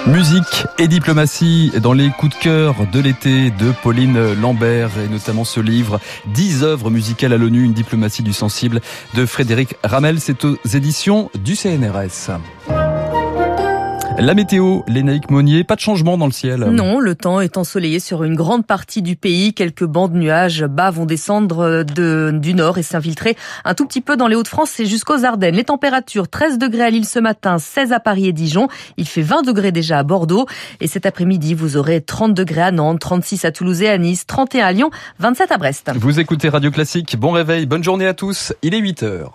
Musique et diplomatie dans les coups de cœur de l'été de Pauline Lambert et notamment ce livre 10 œuvres musicales à l'ONU, une diplomatie du sensible de Frédéric Ramel. C'est aux éditions du CNRS. La météo, Lénaïque Monnier, pas de changement dans le ciel. Non, le temps est ensoleillé sur une grande partie du pays. Quelques bancs de nuages bas vont descendre du nord et s'infiltrer un tout petit peu dans les Hauts-de-France et jusqu'aux Ardennes. Les températures, 13 degrés à Lille ce matin, 16 à Paris et Dijon. Il fait 20 degrés déjà à Bordeaux. Et cet après-midi, vous aurez 30 degrés à Nantes, 36 à Toulouse et à Nice, 31 à Lyon, 27 à Brest. Vous écoutez Radio Classique. Bon réveil, bonne journée à tous. Il est 8h.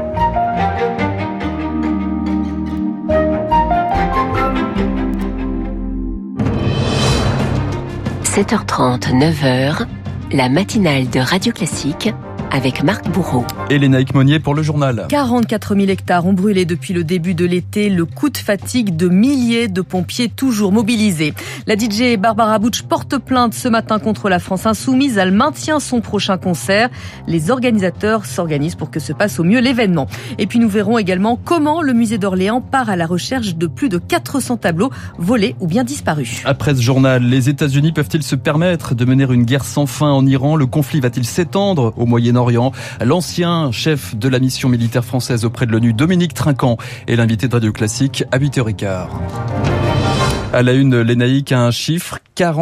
7h30, 9h, la matinale de Radio Classique avec Marc Bourreau. Et Lénaïque Monnier pour le journal. 44 000 hectares ont brûlé depuis le début de l'été. Le coup de fatigue de milliers de pompiers toujours mobilisés. La DJ Barbara Butch porte plainte ce matin contre la France Insoumise. Elle maintient son prochain concert. Les organisateurs s'organisent pour que se passe au mieux l'événement. Et puis nous verrons également comment le musée d'Orléans part à la recherche de plus de 400 tableaux volés ou bien disparus. Après ce journal, les États-Unis peuvent-ils se permettre de mener une guerre sans fin en Iran? Le conflit va-t-il s'étendre au Moyen-Orient? L'ancien chef de la mission militaire française auprès de l'ONU, Dominique Trinquant, est l'invité de Radio Classique à 8h15. À la une, Lénaïque, un chiffre,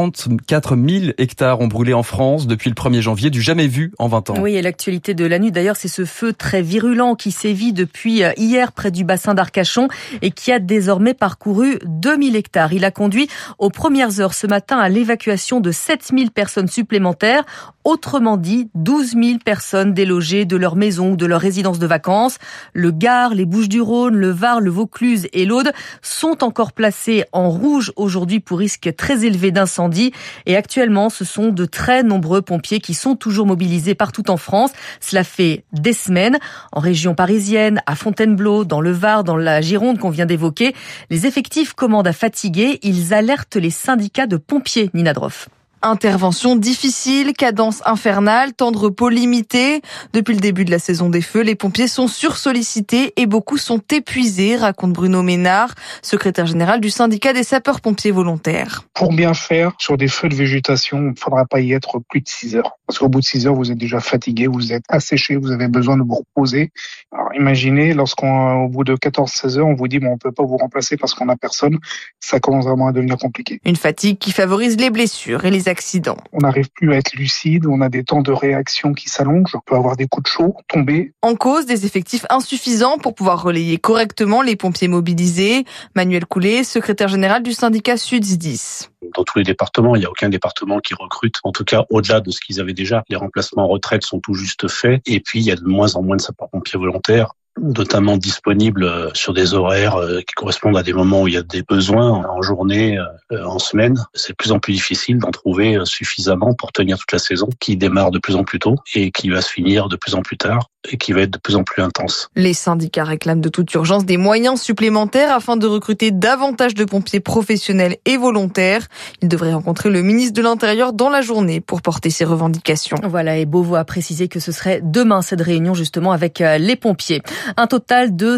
44 000 hectares ont brûlé en France depuis le 1er janvier, du jamais vu en 20 ans. Oui, et l'actualité de la nuit, d'ailleurs, c'est ce feu très virulent qui sévit depuis hier près du bassin d'Arcachon et qui a désormais parcouru 2000 hectares. Il a conduit aux premières heures ce matin à l'évacuation de 7000 personnes supplémentaires. Autrement dit, 12 000 personnes délogées de leur maison ou de leur résidence de vacances. Le Gard, les Bouches-du-Rhône, le Var, le Vaucluse et l'Aude sont encore placés en rouge aujourd'hui pour risque très élevé d'incendie. Et actuellement, ce sont de très nombreux pompiers qui sont toujours mobilisés partout en France. Cela fait des semaines. En région parisienne, à Fontainebleau, dans le Var, dans la Gironde qu'on vient d'évoquer, les effectifs commandent à fatiguer. Ils alertent les syndicats de pompiers, Nina Droff. Intervention difficile, cadence infernale, temps de repos limité. Depuis le début de la saison des feux, les pompiers sont sursollicités et beaucoup sont épuisés, raconte Bruno Ménard, secrétaire général du syndicat des sapeurs-pompiers volontaires. Pour bien faire sur des feux de végétation, il ne faudra pas y être plus de 6 heures. Parce qu'au bout de 6 heures, vous êtes déjà fatigué, vous êtes asséché, vous avez besoin de vous reposer. Alors imaginez, lorsqu'au bout de 14-16 heures, on vous dit on ne peut pas vous remplacer parce qu'on n'a personne, ça commence vraiment à devenir compliqué. Une fatigue qui favorise les blessures et les accidents. On n'arrive plus à être lucide, on a des temps de réaction qui s'allongent, on peut avoir des coups de chaud, tomber. En cause, des effectifs insuffisants pour pouvoir relayer correctement les pompiers mobilisés. Manuel Coulet, secrétaire général du syndicat SUDS10. Dans tous les départements, il n'y a aucun département qui recrute. En tout cas, au-delà de ce qu'ils avaient déjà, les remplacements en retraite sont tout juste faits. Et puis, il y a de moins en moins de sapeurs-pompiers volontaires, notamment disponibles sur des horaires qui correspondent à des moments où il y a des besoins en journée, en semaine. C'est de plus en plus difficile d'en trouver suffisamment pour tenir toute la saison, qui démarre de plus en plus tôt et qui va se finir de plus en plus tard et qui va être de plus en plus intense. Les syndicats réclament de toute urgence des moyens supplémentaires afin de recruter davantage de pompiers professionnels et volontaires. Ils devraient rencontrer le ministre de l'Intérieur dans la journée pour porter ces revendications. Voilà, et Beauvau a précisé que ce serait demain cette réunion justement avec les pompiers. Un total de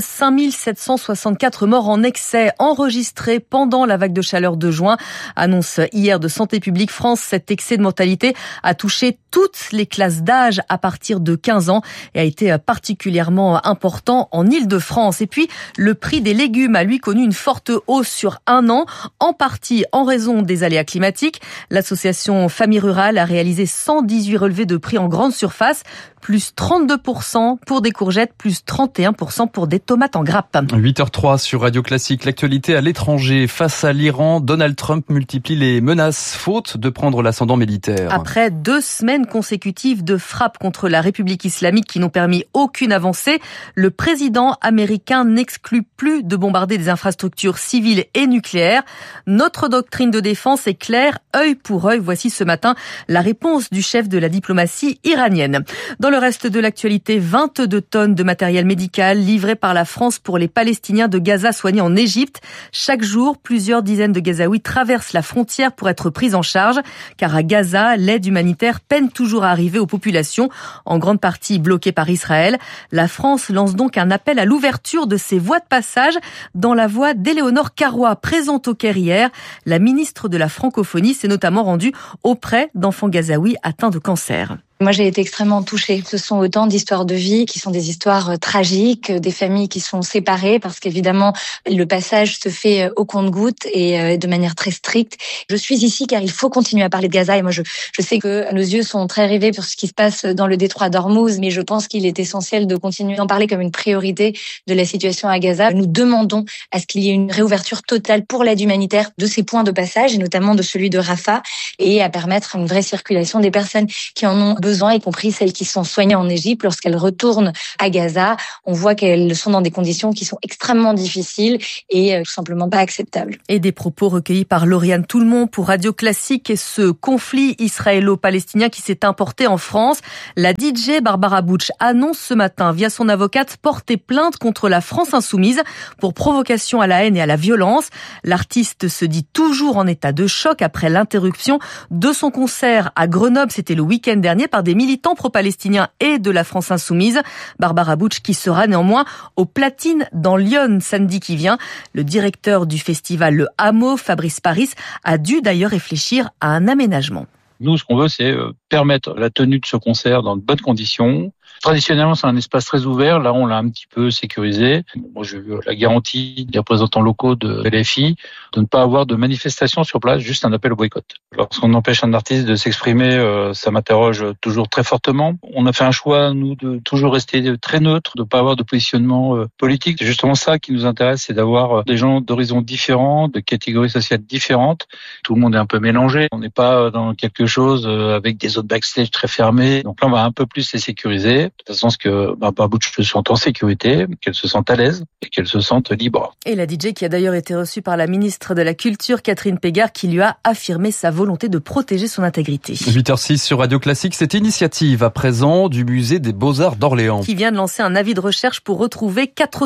5764 morts en excès enregistrés pendant la vague de chaleur de juin. Annonce hier de Santé publique France, cet excès de mortalité a touché toutes les classes d'âge à partir de 15 ans et a été particulièrement important en Île-de-France. Et puis, le prix des légumes a lui connu une forte hausse sur un an, en partie en raison des aléas climatiques. L'association Famille Rurale a réalisé 118 relevés de prix en grande surface, plus 32% pour des courgettes, plus 31% pour des tomates en grappe. 8h03 sur Radio Classique. L'actualité à l'étranger. Face à l'Iran, Donald Trump multiplie les menaces, faute de prendre l'ascendant militaire. Après 2 semaines consécutives de frappes contre la République islamique qui n'ont permis aucune avancée, le président américain n'exclut plus de bombarder des infrastructures civiles et nucléaires. Notre doctrine de défense est claire, œil pour œil. Voici ce matin la réponse du chef de la diplomatie iranienne. Dans le reste de l'actualité, 22 tonnes de matériel médical médicale livrée par la France pour les Palestiniens de Gaza soignés en Égypte. Chaque jour, plusieurs dizaines de Gazaouis traversent la frontière pour être pris en charge, car à Gaza, l'aide humanitaire peine toujours à arriver aux populations, en grande partie bloquées par Israël. La France lance donc un appel à l'ouverture de ces voies de passage dans la voix d'Éléonore Carrois, présente au Caire hier. La ministre de la Francophonie s'est notamment rendue auprès d'enfants gazaouis atteints de cancer. Moi, j'ai été extrêmement touchée. Ce sont autant d'histoires de vie qui sont des histoires tragiques, des familles qui sont séparées parce qu'évidemment, le passage se fait au compte-gouttes et de manière très stricte. Je suis ici car il faut continuer à parler de Gaza et moi, je sais que nos yeux sont très rivés sur ce qui se passe dans le détroit d'Ormuz, mais je pense qu'il est essentiel de continuer d'en parler comme une priorité de la situation à Gaza. Nous demandons à ce qu'il y ait une réouverture totale pour l'aide humanitaire de ces points de passage et notamment de celui de Rafah et à permettre une vraie circulation des personnes qui en ont besoin, y compris celles qui sont soignées en Égypte. Lorsqu'elles retournent à Gaza, on voit qu'elles sont dans des conditions qui sont extrêmement difficiles et tout simplement pas acceptables. Et des propos recueillis par Lauriane Toulmont pour Radio Classique et ce conflit israélo-palestinien qui s'est importé en France. La DJ Barbara Butch annonce ce matin via son avocate porter plainte contre la France insoumise pour provocation à la haine et à la violence. L'artiste se dit toujours en état de choc après l'interruption de son concert à Grenoble. C'était le week-end dernier par des militants pro-palestiniens et de la France insoumise. Barbara Butch qui sera néanmoins aux platines dans Lyon samedi qui vient. Le directeur du festival Le Hameau, Fabrice Paris, a dû d'ailleurs réfléchir à un aménagement. Nous, ce qu'on veut, c'est permettre la tenue de ce concert dans de bonnes conditions. Traditionnellement, c'est un espace très ouvert. Là, on l'a un petit peu sécurisé. Moi, j'ai eu la garantie des représentants locaux de LFI de ne pas avoir de manifestation sur place, juste un appel au boycott. Lorsqu'on empêche un artiste de s'exprimer, ça m'interroge toujours très fortement. On a fait un choix, nous, de toujours rester très neutre, de ne pas avoir de positionnement politique. C'est justement ça qui nous intéresse, c'est d'avoir des gens d'horizons différents, de catégories sociales différentes. Tout le monde est un peu mélangé. On n'est pas dans quelque chose avec des zones backstage très fermées. Donc là, on va un peu plus les sécuriser. De façon à ce que Barbara Butch se sente en sécurité, qu'elle se sente à l'aise et qu'elle se sente libre. Et la DJ qui a d'ailleurs été reçue par la ministre de la Culture, Catherine Pégard, qui lui a affirmé sa volonté de protéger son intégrité. 8h06 sur Radio Classique, cette initiative à présent du musée des Beaux-Arts d'Orléans. Qui vient de lancer un avis de recherche pour retrouver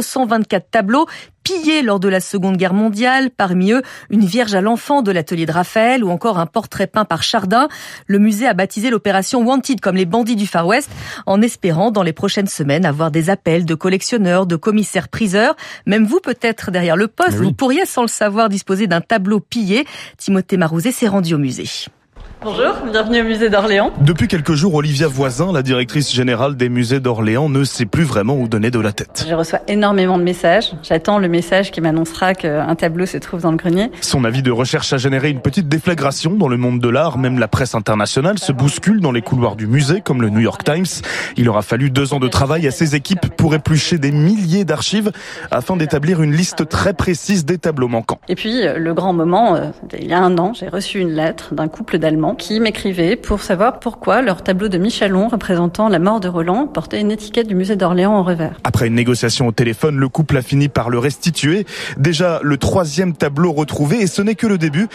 424 tableaux pillés lors de la Seconde Guerre mondiale, parmi eux une Vierge à l'enfant de l'atelier de Raphaël ou encore un portrait peint par Chardin. Le musée a baptisé l'opération Wanted comme les bandits du Far West, en espérant dans les prochaines semaines avoir des appels de collectionneurs, de commissaires-priseurs. Même vous peut-être derrière le poste, vous pourriez sans le savoir disposer d'un tableau pillé. Timothée Marouzet s'est rendu au musée. Bonjour, bienvenue au musée d'Orléans. Depuis quelques jours, Olivia Voisin, la directrice générale des musées d'Orléans, ne sait plus vraiment où donner de la tête. Je reçois énormément de messages. J'attends le message qui m'annoncera qu'un tableau se trouve dans le grenier. Son avis de recherche a généré une petite déflagration dans le monde de l'art. Même la presse internationale se bouscule dans les couloirs du musée, comme le New York Times. Il aura fallu 2 ans de travail à ses équipes pour éplucher des milliers d'archives afin d'établir une liste très précise des tableaux manquants. Et puis, le grand moment, il y a 1 an, j'ai reçu une lettre d'un couple d'Allemands qui m'écrivaient pour savoir pourquoi leur tableau de Michalon représentant la mort de Roland portait une étiquette du musée d'Orléans en revers. Après une négociation au téléphone, le couple a fini par le restituer. Déjà le 3e tableau retrouvé et ce n'est que le début.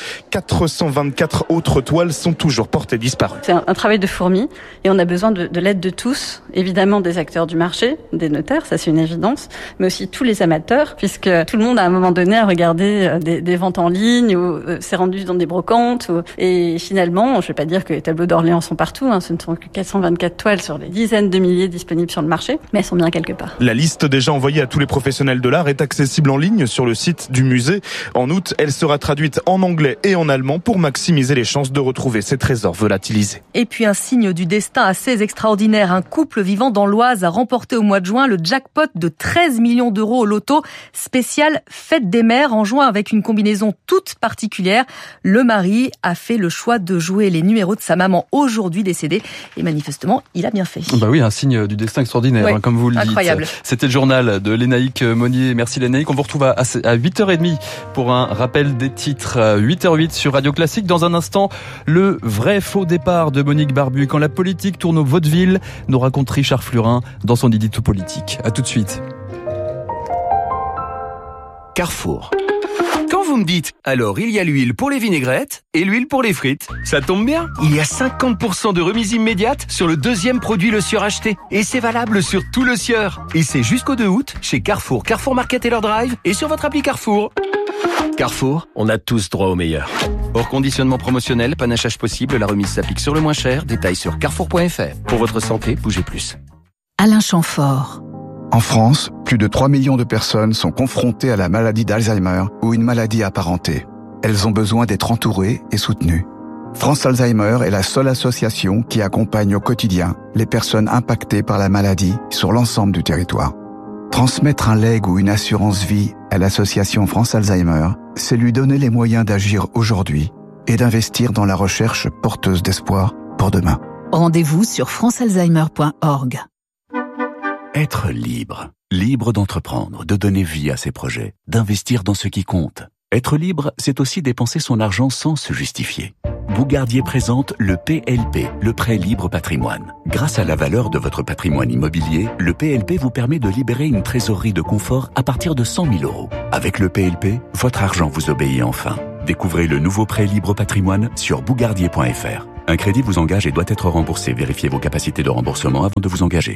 424 autres toiles sont toujours portées disparues. C'est un travail de fourmi et on a besoin de l'aide de tous, évidemment des acteurs du marché, des notaires, ça c'est une évidence, mais aussi tous les amateurs, puisque tout le monde à un moment donné a regardé des ventes en ligne ou s'est rendu dans des brocantes et finalement, je ne vais pas dire que les tableaux d'Orléans sont partout, ce ne sont que 424 toiles sur les dizaines de milliers disponibles sur le marché, mais elles sont bien quelque part. La liste déjà envoyée à tous les professionnels de l'art est accessible en ligne sur le site du musée. En août, elle sera traduite en anglais et en allemand pour maximiser les chances de retrouver ces trésors volatilisés. Et puis un signe du destin assez extraordinaire. Un couple vivant dans l'Oise a remporté au mois de juin le jackpot de 13 millions d'euros au loto spécial Fête des Mères en juin avec une combinaison toute particulière. Le mari a fait le choix de jouer les numéros de sa maman aujourd'hui décédée et manifestement il a bien fait. Bah oui, un signe du destin extraordinaire, oui, comme vous le incroyable. dites. C'était le journal de Lénaïque Monnier. Merci Lénaïque. On vous retrouve à 8h30 pour un rappel des titres. 8h08 sur Radio Classique. Dans un instant, le vrai faux départ de Monique Barbu. Quand la politique tourne au vaudeville, nous raconte Richard Flurin dans son édito politique. À tout de suite. Carrefour. Quand vous me dites « alors il y a l'huile pour les vinaigrettes et l'huile pour les frites », ça tombe bien. Il y a 50% de remise immédiate sur le deuxième produit Le Sieur acheté. Et c'est valable sur tout Le Sieur. Et c'est jusqu'au 2 août chez Carrefour, Carrefour Market et leur Drive et sur votre appli Carrefour. Carrefour, on a tous droit au meilleur. Hors conditionnement promotionnel, panachage possible, la remise s'applique sur le moins cher. Détails sur carrefour.fr. Pour votre santé, bougez plus. Alain Chamfort. En France, plus de 3 millions de personnes sont confrontées à la maladie d'Alzheimer ou une maladie apparentée. Elles ont besoin d'être entourées et soutenues. France Alzheimer est la seule association qui accompagne au quotidien les personnes impactées par la maladie sur l'ensemble du territoire. Transmettre un legs ou une assurance vie à l'association France Alzheimer, c'est lui donner les moyens d'agir aujourd'hui et d'investir dans la recherche porteuse d'espoir pour demain. Rendez-vous sur francealzheimer.org. Être libre. Libre d'entreprendre, de donner vie à ses projets, d'investir dans ce qui compte. Être libre, c'est aussi dépenser son argent sans se justifier. Bougardier présente le PLP, le prêt libre patrimoine. Grâce à la valeur de votre patrimoine immobilier, le PLP vous permet de libérer une trésorerie de confort à partir de 100 000 €. Avec le PLP, votre argent vous obéit enfin. Découvrez le nouveau prêt libre patrimoine sur bougardier.fr. Un crédit vous engage et doit être remboursé. Vérifiez vos capacités de remboursement avant de vous engager.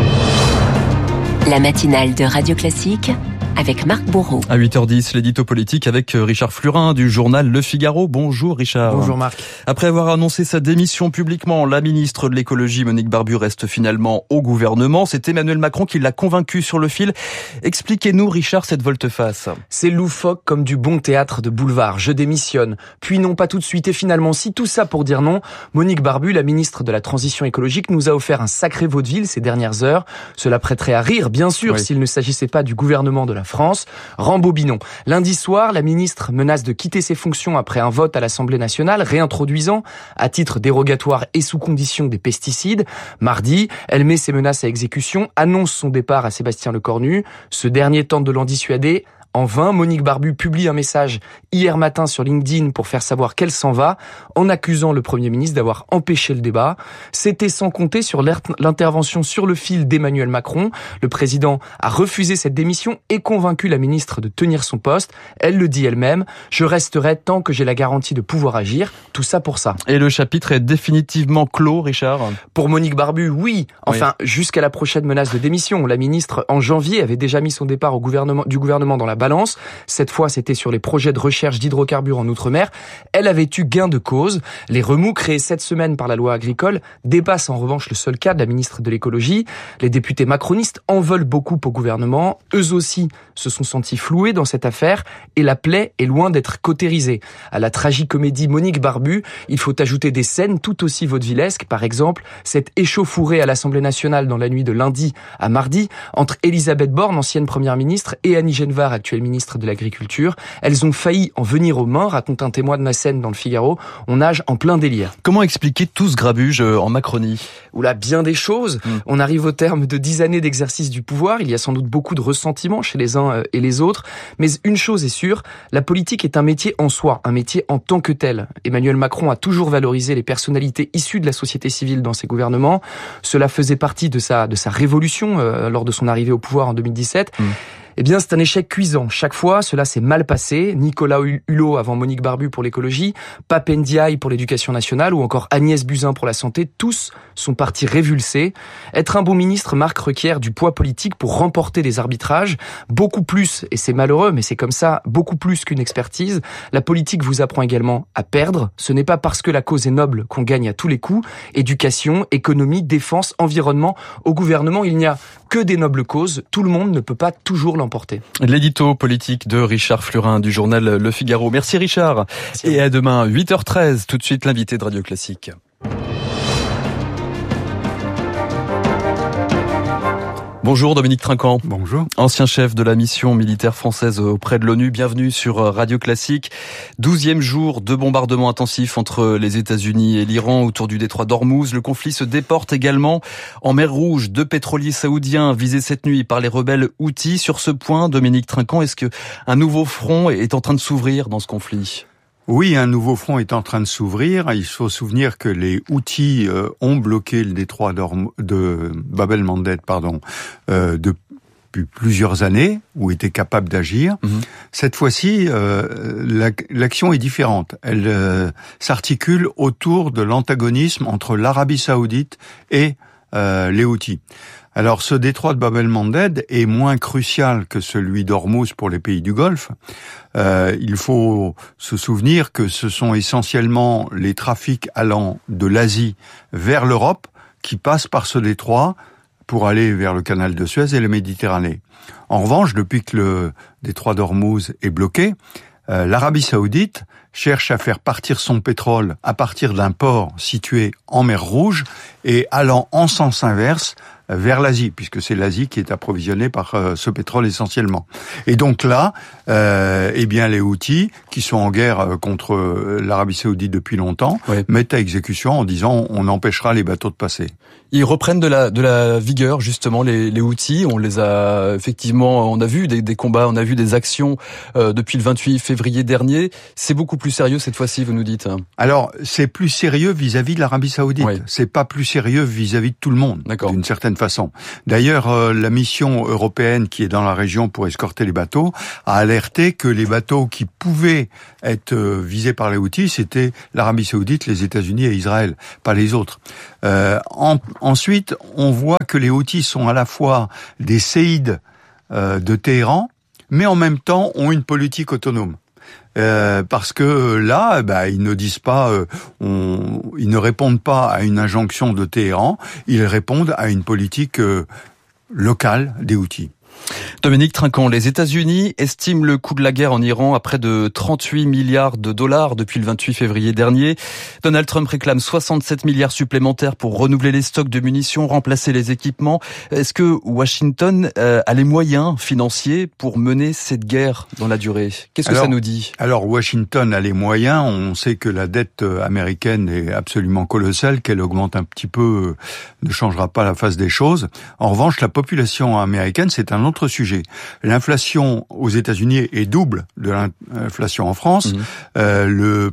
La matinale de Radio Classique avec Marc Bourreau. À 8h10, l'édito politique avec Richard Flurin du journal Le Figaro. Bonjour Richard. Bonjour Marc. Après avoir annoncé sa démission publiquement, la ministre de l'écologie Monique Barbu reste finalement au gouvernement. C'est Emmanuel Macron qui l'a convaincu sur le fil. Expliquez-nous Richard cette volte-face. C'est loufoque comme du bon théâtre de boulevard. Je démissionne. Puis non, pas tout de suite et finalement si, tout ça pour dire non. Monique Barbu, la ministre de la Transition écologique, nous a offert un sacré vaudeville ces dernières heures. Cela prêterait à rire, bien sûr, s'il ne s'agissait pas du gouvernement de la France. Rembobinons. Lundi soir, la ministre menace de quitter ses fonctions après un vote à l'Assemblée nationale réintroduisant, à titre dérogatoire et sous condition, des pesticides. Mardi, elle met ses menaces à exécution, annonce son départ à Sébastien Lecornu. Ce dernier tente de l'en dissuader. En vain, Monique Barbu publie un message hier matin sur LinkedIn pour faire savoir qu'elle s'en va, en accusant le Premier ministre d'avoir empêché le débat. C'était sans compter sur l'intervention sur le fil d'Emmanuel Macron. Le président a refusé cette démission et convaincu la ministre de tenir son poste. Elle le dit elle-même, « Je resterai tant que j'ai la garantie de pouvoir agir ». Tout ça pour ça. Et le chapitre est définitivement clos, Richard ? Pour Monique Barbu, oui. Enfin, jusqu'à la prochaine menace de démission. La ministre, en janvier, avait déjà mis son départ du gouvernement dans la balance. Cette fois, c'était sur les projets de recherche d'hydrocarbures en Outre-mer. Elle avait eu gain de cause. Les remous créés cette semaine par la loi agricole dépassent en revanche le seul cas de la ministre de l'écologie. Les députés macronistes en veulent beaucoup au gouvernement. Eux aussi se sont sentis floués dans cette affaire et la plaie est loin d'être cautérisée. À la tragicomédie Monique Barbu, il faut ajouter des scènes tout aussi vaudevillesques. Par exemple, cette échauffourée à l'Assemblée nationale dans la nuit de lundi à mardi entre Elisabeth Borne, ancienne première ministre, et Annie Genevard, actuelle ministre de l'Agriculture. Elles ont failli en venir aux mains, raconte un témoin de la scène dans Le Figaro. On nage en plein délire. Comment expliquer tout ce grabuge en Macronie ? Oula, bien des choses. On arrive au terme de 10 années d'exercice du pouvoir. Il y a sans doute beaucoup de ressentiment chez les uns et les autres. Mais une chose est sûre, la politique est un métier en soi, un métier en tant que tel. Emmanuel Macron a toujours valorisé les personnalités issues de la société civile dans ses gouvernements. Cela faisait partie de sa révolution lors de son arrivée au pouvoir en 2017. Eh bien, c'est un échec cuisant. Chaque fois, cela s'est mal passé. Nicolas Hulot avant Monique Barbu pour l'écologie, Pape Ndiaye pour l'éducation nationale ou encore Agnès Buzyn pour la santé. Tous sont partis révulsés. Être un bon ministre, Marc, requiert du poids politique pour remporter des arbitrages. Beaucoup plus, et c'est malheureux, mais c'est comme ça, beaucoup plus qu'une expertise. La politique vous apprend également à perdre. Ce n'est pas parce que la cause est noble qu'on gagne à tous les coups. Éducation, économie, défense, environnement. Au gouvernement, il n'y a que des nobles causes. Tout le monde ne peut pas toujours l'emporter. L'édito politique de Richard Flurin du journal Le Figaro. Merci Richard. Merci. Et à demain, 8h13. Tout de suite, l'invité de Radio Classique. Bonjour Dominique Trinquant. Bonjour. Ancien chef de la mission militaire française auprès de l'ONU. Bienvenue sur Radio Classique. 12e jour de bombardements intensifs entre les États-Unis et l'Iran autour du détroit d'Ormuz. Le conflit se déporte également en mer Rouge. 2 pétroliers saoudiens visés cette nuit par les rebelles Houthis. Sur ce point, Dominique Trinquant, est-ce qu'un nouveau front est en train de s'ouvrir dans ce conflit ? Oui, un nouveau front est en train de s'ouvrir. Il faut se souvenir que les Houthis ont bloqué le détroit de Bab el-Mandeb, depuis plusieurs années, ou était capable d'agir. Cette fois-ci, l'action est différente. Elle s'articule autour de l'antagonisme entre l'Arabie Saoudite et les Houthis. Alors, ce détroit de Bab el-Mandeb est moins crucial que celui d'Ormuz pour les pays du Golfe. Il faut se souvenir que ce sont essentiellement les trafics allant de l'Asie vers l'Europe qui passent par ce détroit pour aller vers le canal de Suez et la Méditerranée. En revanche, depuis que le détroit d'Ormuz est bloqué, l'Arabie Saoudite cherche à faire partir son pétrole à partir d'un port situé en mer Rouge et allant en sens inverse vers l'Asie, puisque c'est l'Asie qui est approvisionnée par ce pétrole essentiellement. Et donc là, les Houthis, qui sont en guerre contre l'Arabie Saoudite depuis longtemps, mettent à exécution en disant on empêchera les bateaux de passer. Ils reprennent de la vigueur, justement, les Houthis. On les a effectivement, on a vu des combats, on a vu des actions depuis le 28 février dernier. C'est beaucoup plus sérieux cette fois-ci, vous nous dites. Alors, c'est plus sérieux vis-à-vis de l'Arabie Saoudite. C'est pas plus sérieux vis-à-vis de tout le monde, d'une certaine façon. D'ailleurs, la mission européenne qui est dans la région pour escorter les bateaux a alerté que les bateaux qui pouvaient être visés par les Houthis, c'était l'Arabie Saoudite, les États-Unis et Israël, pas les autres. Ensuite, on voit que les Houthis sont à la fois des séides de Téhéran, mais en même temps ont une politique autonome. Parce que là, ils ne disent pas, ils ne répondent pas à une injonction de Téhéran, ils répondent à une politique locale des Houthis. Dominique Trinquant, les États-Unis estiment le coût de la guerre en Iran à près de 38 milliards de dollars depuis le 28 février dernier. Donald Trump réclame 67 milliards supplémentaires pour renouveler les stocks de munitions, remplacer les équipements. Est-ce que Washington a les moyens financiers pour mener cette guerre dans la durée? Qu'est-ce que ça nous dit? Alors, Washington a les moyens. On sait que la dette américaine est absolument colossale, qu'elle augmente un petit peu, ne changera pas la face des choses. En revanche, la population américaine, c'est un autre sujet. L'inflation aux États-Unis est double de l'inflation en France. Le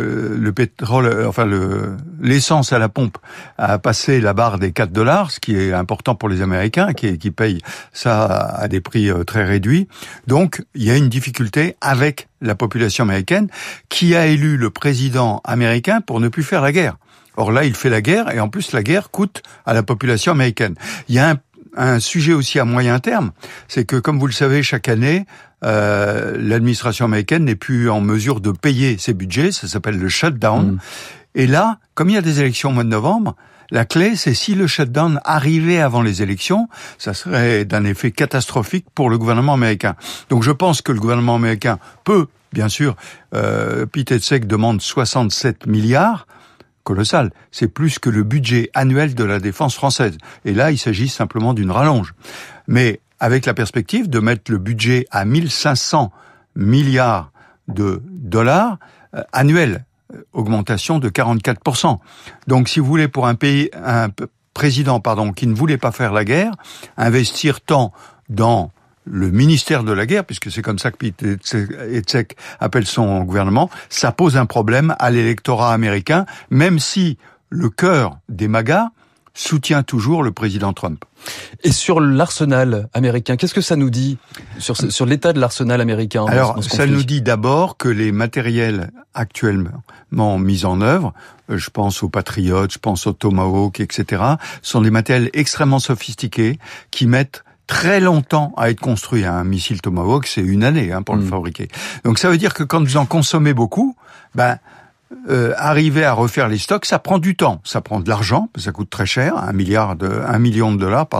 pétrole, l'essence à la pompe a passé la barre des $4, ce qui est important pour les Américains qui payent ça à des prix très réduits. Donc, il y a une difficulté avec la population américaine qui a élu le président américain pour ne plus faire la guerre. Or là, il fait la guerre et en plus la guerre coûte à la population américaine. Il y a un sujet aussi à moyen terme, c'est que, comme vous le savez, chaque année, l'administration américaine n'est plus en mesure de payer ses budgets, ça s'appelle le shutdown. Et là, comme il y a des élections au mois de novembre, la clé, c'est si le shutdown arrivait avant les élections, ça serait d'un effet catastrophique pour le gouvernement américain. Donc je pense que le gouvernement américain peut, bien sûr, Pete Hegseth demande 67 milliards, colossal. C'est plus que le budget annuel de la défense française. Et là, il s'agit simplement d'une rallonge. Mais avec la perspective de mettre le budget à 1500 milliards de dollars annuels, augmentation de 44%. Donc, si vous voulez, pour un président, qui ne voulait pas faire la guerre, investir tant dans le ministère de la guerre, puisque c'est comme ça que Pete Hegseth appelle son gouvernement, ça pose un problème à l'électorat américain, même si le cœur des MAGA soutient toujours le président Trump. Et sur l'arsenal américain, qu'est-ce que ça nous dit sur l'état de l'arsenal américain? Alors, ça nous dit d'abord que les matériels actuellement mis en œuvre, je pense aux Patriots, je pense aux Tomahawk, etc., sont des matériels extrêmement sophistiqués qui mettent très longtemps à être construit. Un missile Tomahawk, c'est une année pour le fabriquer. Donc ça veut dire que quand vous en consommez beaucoup, arriver à refaire les stocks, ça prend du temps, ça prend de l'argent, ça coûte très cher, 1 million de dollars,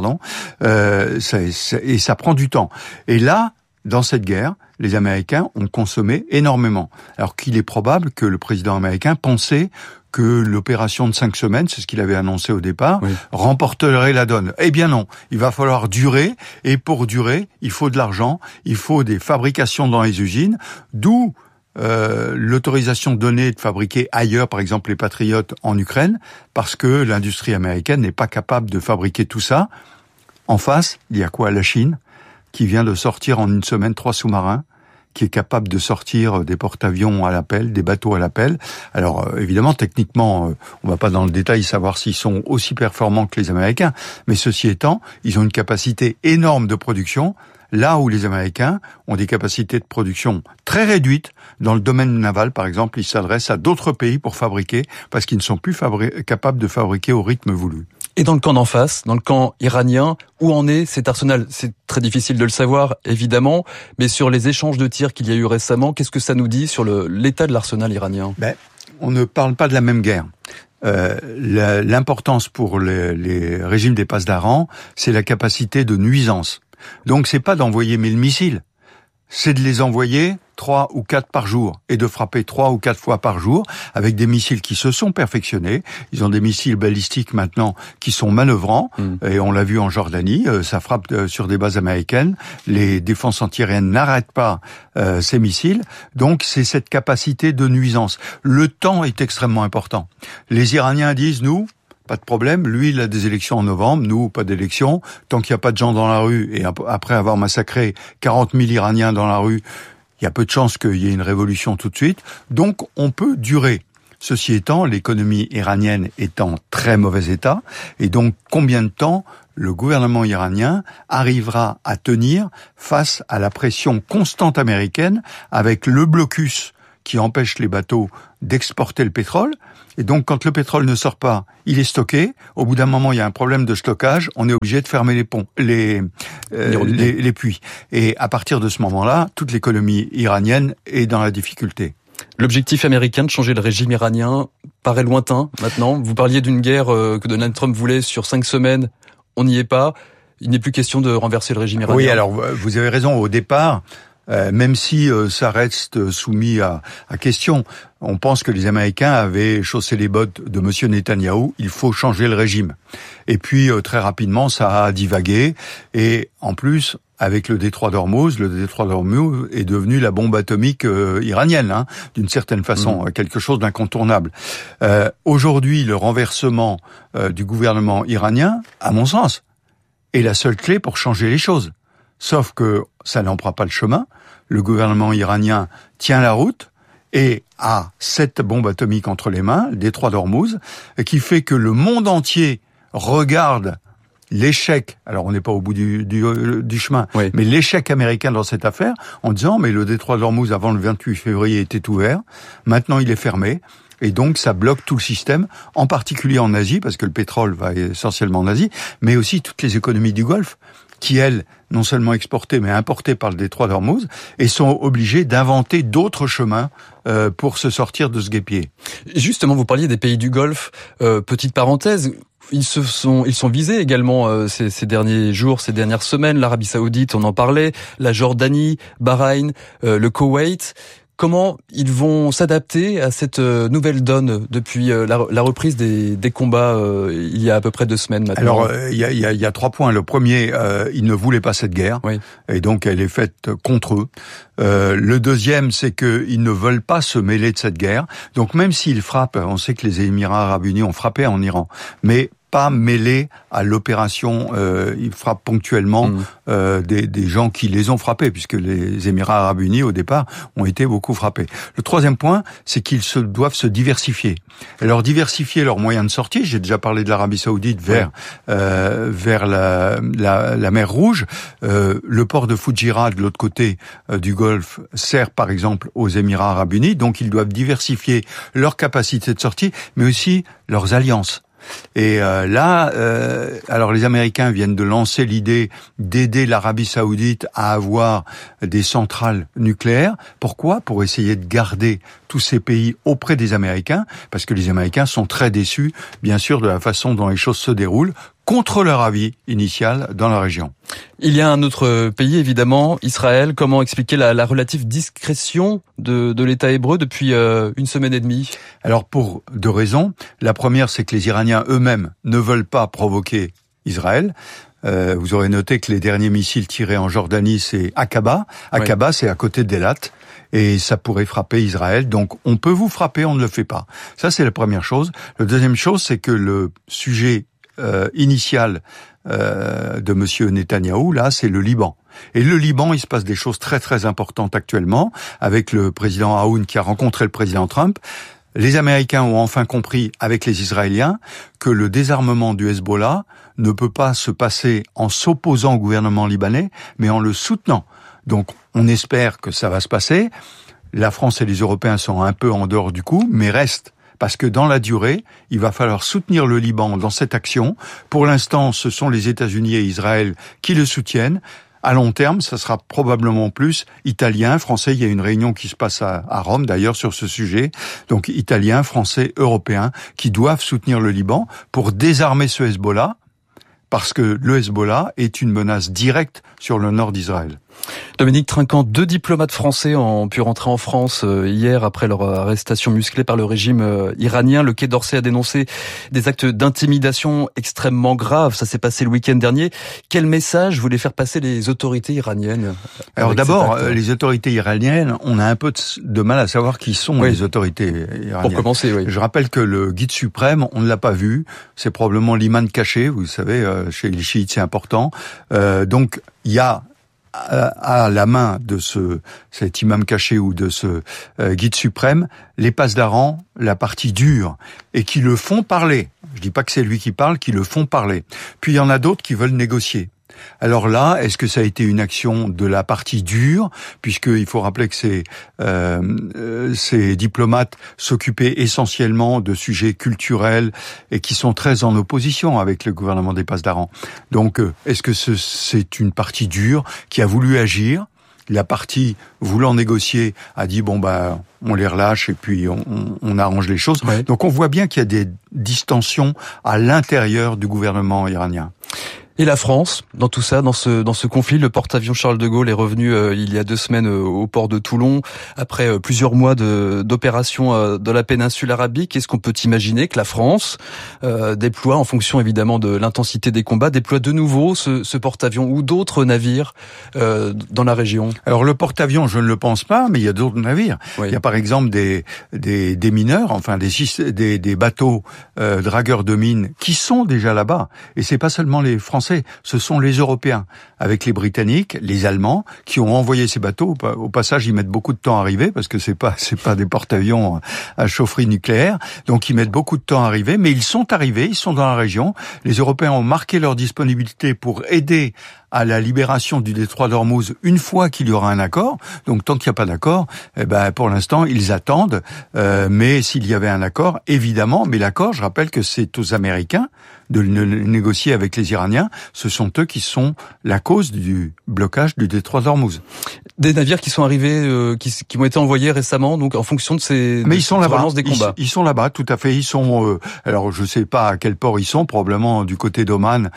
et ça prend du temps. Et là, dans cette guerre, les Américains ont consommé énormément. Alors qu'il est probable que le président américain pensait que l'opération de 5 semaines, c'est ce qu'il avait annoncé au départ, remporterait la donne. Eh bien non, il va falloir durer, et pour durer, il faut de l'argent, il faut des fabrications dans les usines, d'où l'autorisation donnée de fabriquer ailleurs, par exemple les Patriots en Ukraine, parce que l'industrie américaine n'est pas capable de fabriquer tout ça. En face, il y a quoi? La Chine, qui vient de sortir en une semaine 3 sous-marins, qui est capable de sortir des porte-avions à l'appel, des bateaux à l'appel. Alors évidemment, techniquement, on va pas dans le détail savoir s'ils sont aussi performants que les Américains, mais ceci étant, ils ont une capacité énorme de production, là où les Américains ont des capacités de production très réduites. Dans le domaine naval, par exemple, ils s'adressent à d'autres pays pour fabriquer, parce qu'ils ne sont plus capables de fabriquer au rythme voulu. Et dans le camp d'en face, dans le camp iranien, où en est cet arsenal? C'est très difficile de le savoir, évidemment, mais sur les échanges de tirs qu'il y a eu récemment, qu'est-ce que ça nous dit sur l'état de l'arsenal iranien? On ne parle pas de la même guerre. L'importance pour les régimes des passes d'Aran, c'est la capacité de nuisance. Donc c'est pas d'envoyer 1000 missiles, c'est de les envoyer 3 ou 4 par jour et de frapper 3 ou 4 fois par jour avec des missiles qui se sont perfectionnés. Ils ont des missiles balistiques maintenant qui sont manœuvrants et on l'a vu en Jordanie, ça frappe sur des bases américaines. Les défenses antiaériennes n'arrêtent pas ces missiles. Donc c'est cette capacité de nuisance. Le temps est extrêmement important. Les Iraniens disent, nous, pas de problème. Lui, il a des élections en novembre. Nous, pas d'élections. Tant qu'il n'y a pas de gens dans la rue et après avoir massacré 40 000 Iraniens dans la rue, il y a peu de chances qu'il y ait une révolution tout de suite. Donc, on peut durer. Ceci étant, l'économie iranienne est en très mauvais état. Et donc, combien de temps le gouvernement iranien arrivera à tenir face à la pression constante américaine avec le blocus qui empêche les bateaux d'exporter le pétrole. Et donc, quand le pétrole ne sort pas, il est stocké. Au bout d'un moment, il y a un problème de stockage. On est obligé de fermer les ponts, les puits. Et à partir de ce moment-là, toute l'économie iranienne est dans la difficulté. L'objectif américain de changer le régime iranien paraît lointain maintenant. Vous parliez d'une guerre que Donald Trump voulait sur 5 semaines. On n'y est pas. Il n'est plus question de renverser le régime iranien. Oui, alors vous avez raison. Au départ, même si ça reste soumis à question, on pense que les Américains avaient chaussé les bottes de monsieur Netanyahou, il faut changer le régime. Et puis très rapidement, ça a divagué et en plus, avec le détroit d'Ormuz est devenu la bombe atomique iranienne, d'une certaine façon, quelque chose d'incontournable. Aujourd'hui, le renversement du gouvernement iranien, à mon sens, est la seule clé pour changer les choses. Sauf que ça n'emprunte pas le chemin. Le gouvernement iranien tient la route et a 7 bombes atomiques entre les mains, le détroit d'Ormuz, qui fait que le monde entier regarde l'échec, alors on n'est pas au bout du chemin, oui, mais l'échec américain dans cette affaire, en disant mais le détroit d'Ormuz avant le 28 février était ouvert, maintenant il est fermé. Et donc, ça bloque tout le système, en particulier en Asie, parce que le pétrole va essentiellement en Asie, mais aussi toutes les économies du Golfe, qui, elles, non seulement exportées, mais importées par le détroit d'Ormuz, et sont obligées d'inventer d'autres chemins pour se sortir de ce guêpier. Justement, vous parliez des pays du Golfe. Petite parenthèse, ils sont visés également ces derniers jours, ces dernières semaines. L'Arabie Saoudite, on en parlait, la Jordanie, Bahreïn, le Koweït. Comment ils vont s'adapter à cette nouvelle donne depuis la reprise des combats il y a à peu près 2 semaines maintenant? Alors, il y a 3 points. Le premier, ils ne voulaient pas cette guerre, oui, et donc elle est faite contre eux. Le deuxième, c'est qu'ils ne veulent pas se mêler de cette guerre. Donc même s'ils frappent, on sait que les Émirats Arabes Unis ont frappé en Iran, mais pas mêlés à l'opération, ils frappent ponctuellement des gens qui les ont frappés, puisque les Émirats Arabes Unis, au départ, ont été beaucoup frappés. Le troisième point, c'est qu'ils doivent se diversifier. Alors diversifier leurs moyens de sortie, j'ai déjà parlé de l'Arabie Saoudite vers la mer Rouge. Le port de Fujira, de l'autre côté du Golfe, sert par exemple aux Émirats Arabes Unis, donc ils doivent diversifier leur capacité de sortie, mais aussi leurs alliances. Et alors les Américains viennent de lancer l'idée d'aider l'Arabie Saoudite à avoir des centrales nucléaires. Pourquoi ? Pour essayer de garder tous ces pays auprès des Américains, parce que les Américains sont très déçus, bien sûr, de la façon dont les choses se déroulent, contre leur avis initial dans la région. Il y a un autre pays, évidemment, Israël. Comment expliquer la relative discrétion de l'État hébreu depuis 1 semaine et demie ? Alors, pour 2 raisons. La première, c'est que les Iraniens eux-mêmes ne veulent pas provoquer Israël. Vous aurez noté que les derniers missiles tirés en Jordanie, c'est Aqaba. Aqaba, oui, c'est à côté d'Elat. Et ça pourrait frapper Israël. Donc, on peut vous frapper, on ne le fait pas. Ça, c'est la première chose. La deuxième chose, c'est que le sujet initial de monsieur Netanyahou, là, c'est le Liban. Et le Liban, il se passe des choses très très importantes actuellement, avec le président Aoun qui a rencontré le président Trump. Les Américains ont enfin compris, avec les Israéliens, que le désarmement du Hezbollah ne peut pas se passer en s'opposant au gouvernement libanais, mais en le soutenant. Donc, on espère que ça va se passer. La France et les Européens sont un peu en dehors du coup, mais restent. Parce que dans la durée, il va falloir soutenir le Liban dans cette action. Pour l'instant, ce sont les États-Unis et Israël qui le soutiennent. À long terme, ça sera probablement plus italien, français. Il y a une réunion qui se passe à Rome, d'ailleurs, sur ce sujet. Donc, italiens, français, européens, qui doivent soutenir le Liban pour désarmer ce Hezbollah, parce que le Hezbollah est une menace directe sur le nord d'Israël. Dominique Trinquant, 2 diplomates français ont pu rentrer en France hier après leur arrestation musclée par le régime iranien. Le Quai d'Orsay a dénoncé des actes d'intimidation extrêmement graves. Ça s'est passé le week-end dernier. Quel message voulaient faire passer les autorités iraniennes? Alors d'abord, les autorités iraniennes, on a un peu de mal à savoir qui sont les autorités iraniennes. Pour commencer, oui. Je rappelle que le guide suprême, on ne l'a pas vu. C'est probablement l'imam caché, vous savez, chez les chiites c'est important. Donc il y a à la main de cet imam caché ou de ce guide suprême, les pasdaran, la partie dure, et qui le font parler. Je dis pas que c'est lui qui parle, qui le font parler. Puis il y en a d'autres qui veulent négocier. Alors là, est-ce que ça a été une action de la partie dure, puisqu'il faut rappeler que ces diplomates s'occupaient essentiellement de sujets culturels et qui sont très en opposition avec le gouvernement des pasdaran. Donc, est-ce que c'est une partie dure qui a voulu agir? La partie voulant négocier a dit on les relâche et puis on arrange les choses. Ouais. Donc on voit bien qu'il y a des distensions à l'intérieur du gouvernement iranien. Et la France, dans tout ça, dans ce conflit, le porte-avions Charles de Gaulle est revenu il y a 2 semaines au port de Toulon après plusieurs mois d'opération dans la péninsule arabique. Est-ce qu'on peut imaginer que la France déploie, en fonction évidemment de l'intensité des combats, déploie de nouveau ce porte-avions ou d'autres navires dans la région? Alors le porte-avions, je ne le pense pas, mais il y a d'autres navires. Oui. Il y a par exemple des mineurs, enfin des bateaux dragueurs de mines qui sont déjà là-bas. Et c'est pas seulement les Français. Ce sont les Européens, avec les Britanniques, les Allemands, qui ont envoyé ces bateaux. Au passage, ils mettent beaucoup de temps à arriver, parce que c'est pas des porte-avions à chaufferie nucléaire. Donc, ils mettent beaucoup de temps à arriver, mais ils sont arrivés, ils sont dans la région. Les Européens ont marqué leur disponibilité pour aider à la libération du détroit d'Ormuz une fois qu'il y aura un accord. Donc, tant qu'il n'y a pas d'accord, pour l'instant, ils attendent. Mais s'il y avait un accord, évidemment, mais l'accord, je rappelle que c'est aux Américains de négocier avec les Iraniens. Ce sont eux qui sont la cause du blocage du détroit d'Ormuz. Des navires qui sont arrivés, qui ont été envoyés récemment, donc en fonction de ces mais ils sont là-bas. Des combats. Ils sont là-bas, tout à fait. Ils sont. Alors, je sais pas à quel port ils sont, probablement du côté d'Oman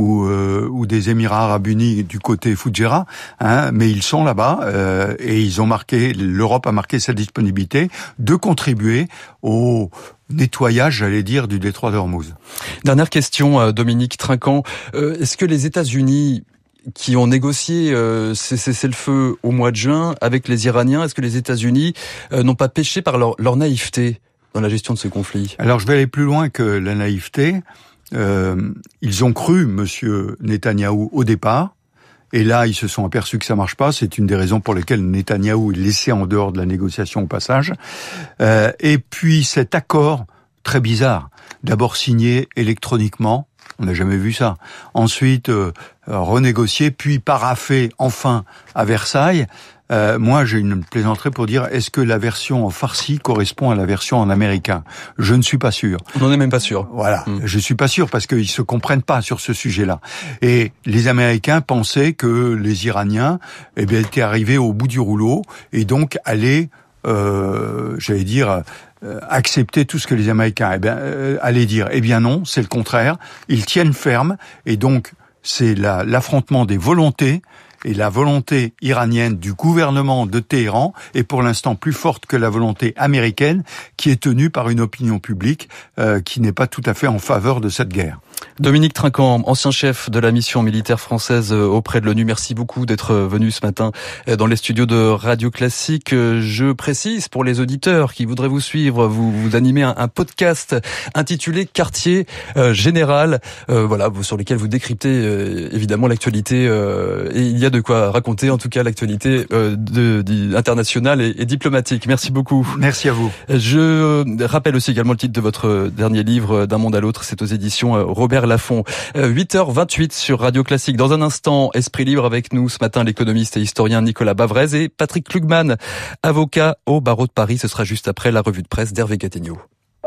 ou des Émirats Arabes Unis du côté Fujairah, mais ils sont là-bas et ils ont marqué. L'Europe a marqué sa disponibilité de contribuer au nettoyage, j'allais dire, du détroit d'Ormuz. Dernière question, Dominique Trinquant. Est-ce que les États-Unis qui ont négocié cessez-le-feu au mois de juin avec les Iraniens, est-ce que les États-Unis n'ont pas péché par leur naïveté dans la gestion de ce conflit? Alors je vais aller plus loin que la naïveté. Ils ont cru monsieur Netanyahou au départ. Et là, ils se sont aperçus que ça marche pas. C'est une des raisons pour lesquelles Netanyahou est laissé en dehors de la négociation au passage. Et puis cet accord, très bizarre, d'abord signé électroniquement, on n'a jamais vu ça. Ensuite, renégocié, puis paraphé enfin à Versailles. Moi, j'ai une plaisanterie pour dire, est-ce que la version en farsi correspond à la version en américain? Je ne suis pas sûr. On n'en est même pas sûr. Voilà, je suis pas sûr parce qu'ils se comprennent pas sur ce sujet-là. Et les Américains pensaient que les Iraniens, étaient arrivés au bout du rouleau et donc allaient, accepter tout ce que les Américains allaient dire. Eh bien non, c'est le contraire. Ils tiennent ferme et donc c'est l'affrontement des volontés. Et la volonté iranienne du gouvernement de Téhéran est pour l'instant plus forte que la volonté américaine, qui est tenue par une opinion publique qui n'est pas tout à fait en faveur de cette guerre. Dominique Trinquant, ancien chef de la mission militaire française auprès de l'ONU, merci beaucoup d'être venu ce matin dans les studios de Radio Classique. Je précise pour les auditeurs qui voudraient vous suivre, vous animez un podcast intitulé Quartier Général, sur lequel vous décryptez évidemment l'actualité, et il y a de quoi raconter en tout cas l'actualité internationale et diplomatique. Merci beaucoup. Merci à vous. Je rappelle aussi également le titre de votre dernier livre, D'un monde à l'autre, c'est aux éditions Robert Laffont. 8h28 sur Radio Classique. Dans un instant, Esprit Libre avec nous ce matin, l'économiste et historien Nicolas Bavrez et Patrick Klugman, avocat au barreau de Paris. Ce sera juste après la revue de presse d'Hervé Cattegnaud.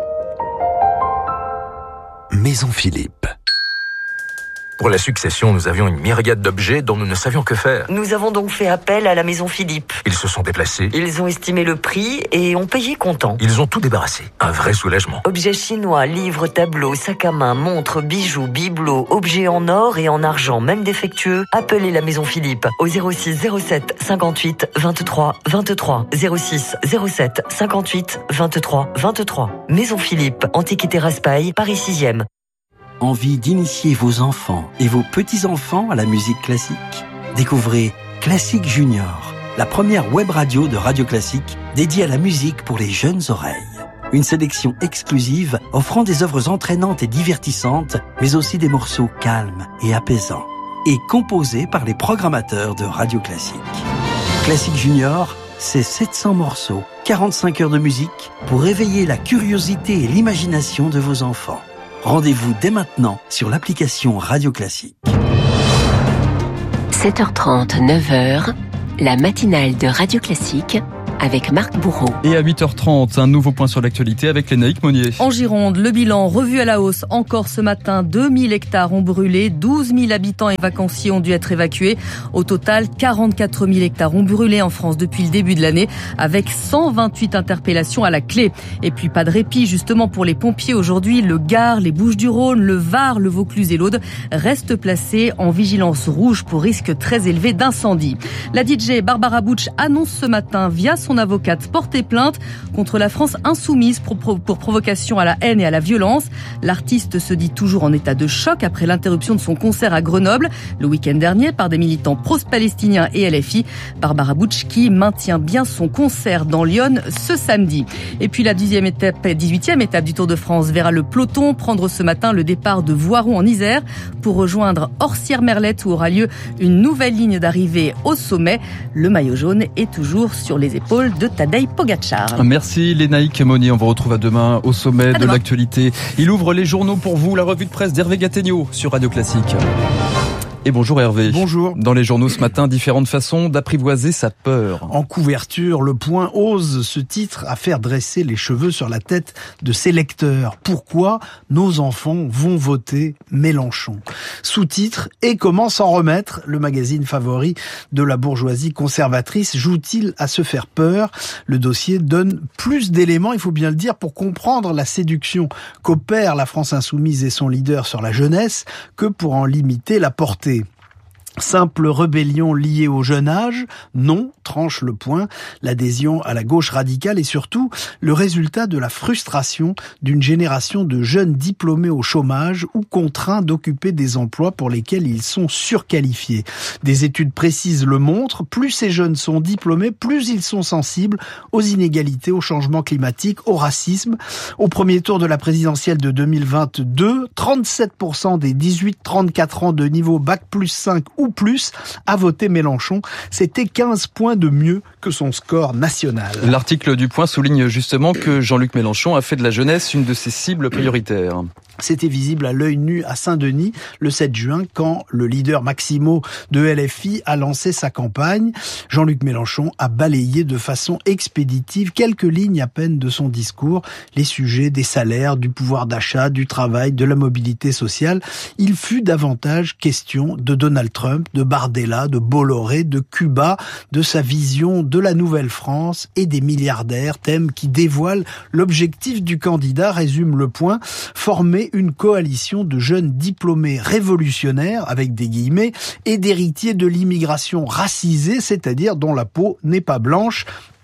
Maison Philippe. Pour la succession, nous avions une myriade d'objets dont nous ne savions que faire. Nous avons donc fait appel à la Maison Philippe. Ils se sont déplacés. Ils ont estimé le prix et ont payé comptant. Ils ont tout débarrassé. Un vrai soulagement. Objets chinois, livres, tableaux, sacs à main, montres, bijoux, bibelots, objets en or et en argent, même défectueux. Appelez la Maison Philippe au 06 07 58 23 23. 06 07 58 23 23. Maison Philippe, Antiquité Raspail, Paris 6e. Envie d'initier vos enfants et vos petits-enfants à la musique classique? Découvrez Classique Junior, la première web radio de Radio Classique dédiée à la musique pour les jeunes oreilles. Une sélection exclusive offrant des œuvres entraînantes et divertissantes, mais aussi des morceaux calmes et apaisants, et composés par les programmateurs de Radio Classique. Classique Junior, c'est 700 morceaux, 45 heures de musique pour éveiller la curiosité et l'imagination de vos enfants. Rendez-vous dès maintenant sur l'application Radio Classique. 7h30, 9h, la matinale de Radio Classique avec Marc Bourreau. Et à 8h30, un nouveau point sur l'actualité avec Lénaïque Monnier. En Gironde, le bilan revu à la hausse. Encore ce matin, 2000 hectares ont brûlé, 12 000 habitants et vacanciers ont dû être évacués. Au total, 44 000 hectares ont brûlé en France depuis le début de l'année, avec 128 interpellations à la clé. Et puis pas de répit justement pour les pompiers aujourd'hui. Le Gard, les Bouches-du-Rhône, le Var, le Vaucluse et l'Aude restent placés en vigilance rouge pour risque très élevé d'incendie. La DJ Barbara Butch annonce ce matin via son avocate porter plainte contre la France insoumise pour provocation à la haine et à la violence. L'artiste se dit toujours en état de choc après l'interruption de son concert à Grenoble le week-end dernier par des militants pro-palestiniens et LFI. Barbara Butch qui maintient bien son concert dans Lyon ce samedi. Et puis la 18e étape du Tour de France verra le peloton prendre ce matin le départ de Voiron en Isère pour rejoindre Orsières-Merlette où aura lieu une nouvelle ligne d'arrivée au sommet. Le maillot jaune est toujours sur les épaules de Tadej Pogačar. Merci Lénaïque Monnier, on vous retrouve à demain au sommet de l'actualité. Il ouvre les journaux pour vous, la revue de presse d'Hervé Cattegnaud sur Radio Classique. Et bonjour Hervé. Bonjour. Dans les journaux ce matin, différentes façons d'apprivoiser sa peur. En couverture, Le Point ose ce titre à faire dresser les cheveux sur la tête de ses lecteurs. Pourquoi nos enfants vont voter Mélenchon? Sous-titre, et comment s'en remettre? Le magazine favori de la bourgeoisie conservatrice joue-t-il à se faire peur? Le dossier donne plus d'éléments, il faut bien le dire, pour comprendre la séduction qu'opère la France insoumise et son leader sur la jeunesse que pour en limiter la portée. Simple rébellion liée au jeune âge? Non, tranche Le Point. L'adhésion à la gauche radicale est surtout le résultat de la frustration d'une génération de jeunes diplômés au chômage ou contraints d'occuper des emplois pour lesquels ils sont surqualifiés. Des études précises le montrent, plus ces jeunes sont diplômés, plus ils sont sensibles aux inégalités, au changement climatique, au racisme. Au premier tour de la présidentielle de 2022, 37% des 18-34 ans de niveau Bac plus 5 ou plus a voté Mélenchon. C'était 15 points de mieux que son score national. L'article du Point souligne justement que Jean-Luc Mélenchon a fait de la jeunesse une de ses cibles prioritaires. C'était visible à l'œil nu à Saint-Denis le 7 juin quand le leader Maximo de LFI a lancé sa campagne. Jean-Luc Mélenchon a balayé de façon expéditive quelques lignes à peine de son discours les sujets des salaires, du pouvoir d'achat, du travail, de la mobilité sociale. Il fut davantage question de Donald Trump, de Bardella, de Bolloré, de Cuba, de sa vision de la Nouvelle-France et des milliardaires, thème qui dévoile l'objectif du candidat, résume Le Point, former une coalition de jeunes diplômés révolutionnaires, avec des guillemets, et d'héritiers de l'immigration racisée, c'est-à-dire dont la peau n'est pas blanche.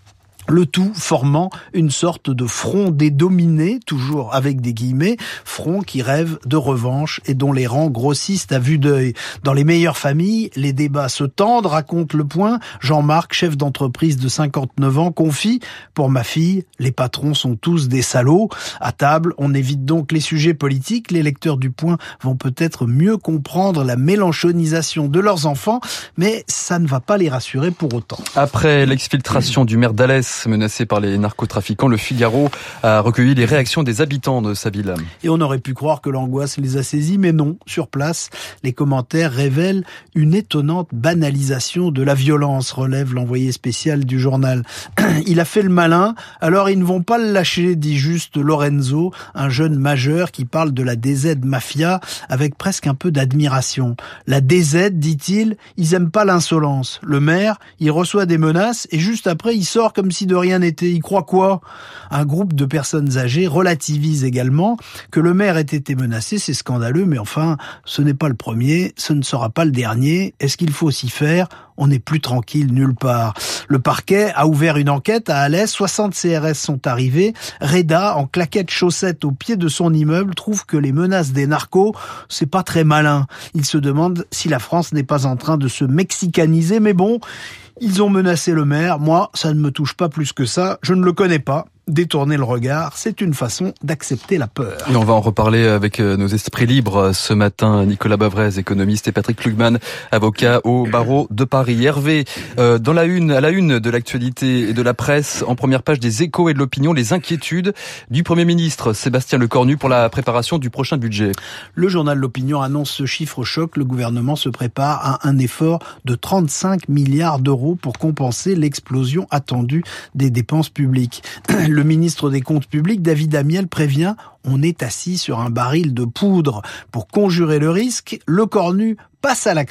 Le tout formant une sorte de front des dominés, toujours avec des guillemets, front qui rêve de revanche et dont les rangs grossissent à vue d'œil. Dans les meilleures familles, les débats se tendent, raconte Le Point. Jean-Marc, chef d'entreprise de 59 ans, confie « Pour ma fille, les patrons sont tous des salauds. À table, on évite donc les sujets politiques. Les lecteurs du Point vont peut-être mieux comprendre la mélenchonisation de leurs enfants, mais ça ne va pas les rassurer pour autant. » Après l'exfiltration du maire d'Alès, menacé par les narcotrafiquants, le Figaro a recueilli les réactions des habitants de sa ville. Et on aurait pu croire que l'angoisse les a saisis, mais non. Sur place, les commentaires révèlent une étonnante banalisation de la violence, relève l'envoyé spécial du journal. Il a fait le malin, alors ils ne vont pas le lâcher, dit juste Lorenzo, un jeune majeur qui parle de la DZ Mafia avec presque un peu d'admiration. La DZ, dit-il, ils aiment pas l'insolence. Le maire, il reçoit des menaces et juste après, il sort comme si de rien n'était. Il croit quoi ? Un groupe de personnes âgées relativise également que le maire ait été menacé. C'est scandaleux, mais enfin, ce n'est pas le premier, ce ne sera pas le dernier. Est-ce qu'il faut s'y faire ? On n'est plus tranquille nulle part. Le parquet a ouvert une enquête à Alès. 60 CRS sont arrivés. Reda, en claquettes chaussettes au pied de son immeuble, trouve que les menaces des narcos, c'est pas très malin. Il se demande si la France n'est pas en train de se mexicaniser, mais bon, ils ont menacé le maire. Moi, ça ne me touche pas plus que ça. Je ne le connais pas. Détourner le regard, c'est une façon d'accepter la peur. Et on va en reparler avec nos esprits libres ce matin. Nicolas Bavrez, économiste, et Patrick Klugman, avocat au barreau de Paris. Hervé, à la une de l'actualité et de la presse, en première page des Échos et de l'Opinion, les inquiétudes du Premier ministre Sébastien Lecornu pour la préparation du prochain budget. Le journal L'Opinion annonce ce chiffre choc. Le gouvernement se prépare à un effort de 35 milliards d'euros pour compenser l'explosion attendue des dépenses publiques. Le ministre des Comptes publics, David Amiel, prévient « On est assis sur un baril de poudre ». Pour conjurer le risque, Lecornu passe à l'action.